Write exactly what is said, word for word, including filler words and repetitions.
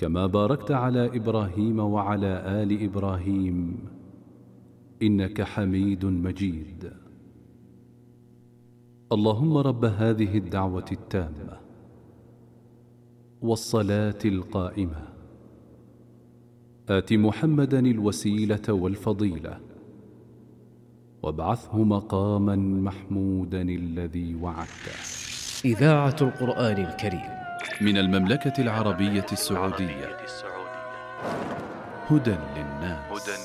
كما باركت على إبراهيم وعلى آل إبراهيم إنك حميد مجيد. اللهم رب هذه الدعوة التامة والصلاة القائمة آت محمدا الوسيلة والفضيلة وابعثه مقاما محمودا الذي وعدته. إذاعة القرآن الكريم من المملكة العربية السعودية. هدى للناس.